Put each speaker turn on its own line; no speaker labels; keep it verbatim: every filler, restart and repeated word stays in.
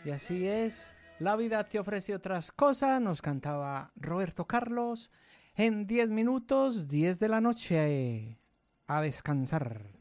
Y así es, la vida te ofrece otras cosas, nos cantaba Roberto Carlos. En diez minutos, diez de la noche, a descansar.